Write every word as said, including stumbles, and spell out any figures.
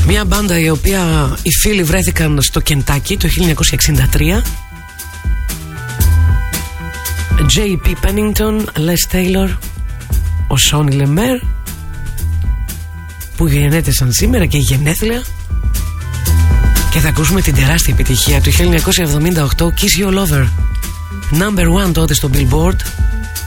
Μια μπάντα η οποία οι φίλοι βρέθηκαν στο Κεντάκι το χίλια εννιακόσια εξήντα τρία. τζέι πι Pennington, Les Taylor, ο Sonny Lemaire, που γεννέτεσαν σήμερα και η γενέθλια. Και θα ακούσουμε την τεράστια επιτυχία του χίλια εννιακόσια εβδομήντα οκτώ, Kiss You All Over, number one τότε στο Billboard.